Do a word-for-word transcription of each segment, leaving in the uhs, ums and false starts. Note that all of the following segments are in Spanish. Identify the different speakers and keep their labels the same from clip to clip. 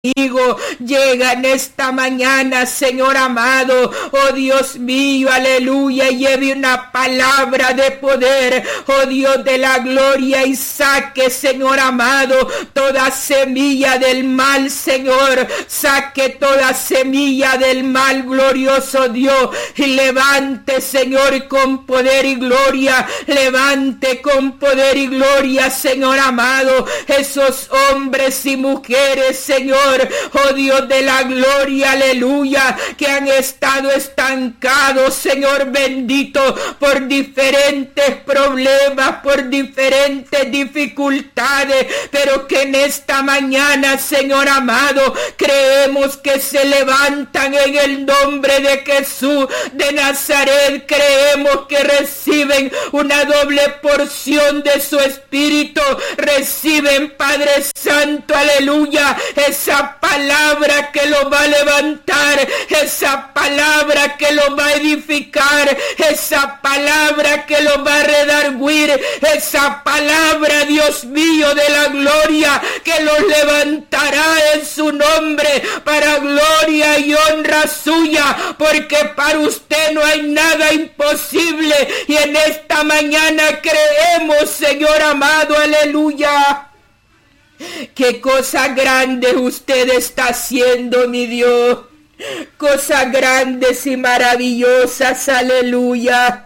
Speaker 1: llega en esta mañana, Señor amado, oh Dios mío, aleluya, lleve una palabra de poder, oh Dios de la gloria, y saque, Señor amado, toda semilla del mal, Señor, saque toda semilla del mal, glorioso Dios, y levante, Señor, con poder y gloria, levante con poder y gloria, Señor amado, esos hombres y mujeres, Señor, oh Dios de la gloria, aleluya, que han estado estancados, Señor bendito, por diferentes problemas, por diferentes dificultades, pero que en esta mañana, Señor amado, creemos que se levantan en el nombre de Jesús de Nazaret, creemos que reciben una doble porción de su espíritu, reciben, Padre Santo, aleluya, esa palabra que lo va a levantar, esa palabra que lo va a edificar, esa palabra que lo va a redarguir, esa palabra, Dios mío, de la gloria, que los levantará en su nombre para gloria y honra suya, porque para usted no hay nada imposible, y en esta mañana creemos, Señor amado, aleluya. Qué cosa grande usted está haciendo, mi Dios. Cosas grandes y maravillosas, aleluya.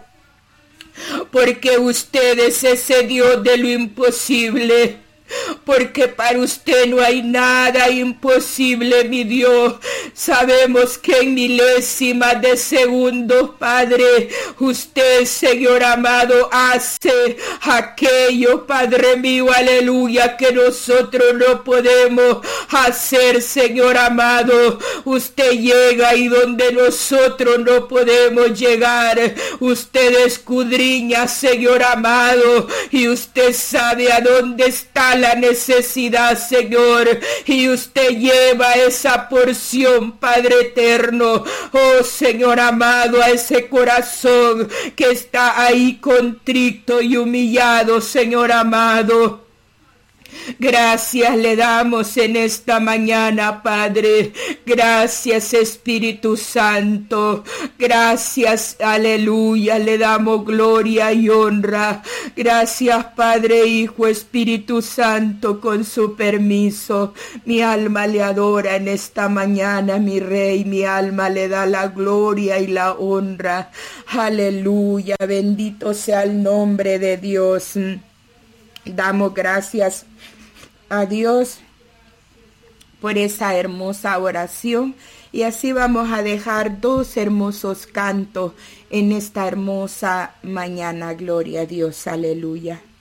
Speaker 1: Porque usted es ese Dios de lo imposible. Porque para usted no hay nada imposible, mi Dios. Sabemos que en milésimas de segundo, Padre, usted, Señor amado, hace aquello, Padre mío, aleluya, que nosotros no podemos hacer, Señor amado. Usted llega y donde nosotros no podemos llegar, usted escudriña, Señor amado, y usted sabe a dónde está la necesidad, Señor, y usted lleva esa porción, Padre eterno, oh Señor amado, a ese corazón que está ahí contrito y humillado, Señor amado. Gracias le damos en esta mañana, Padre. Gracias, Espíritu Santo. Gracias, aleluya. Le damos gloria y honra. Gracias, Padre, Hijo, Espíritu Santo, con su permiso. Mi alma le adora en esta mañana, mi Rey. Mi alma le da la gloria y la honra. Aleluya. Bendito sea el nombre de Dios. Damos gracias a Dios por esa hermosa oración, y así vamos a dejar dos hermosos cantos en esta hermosa mañana. Gloria a Dios, aleluya.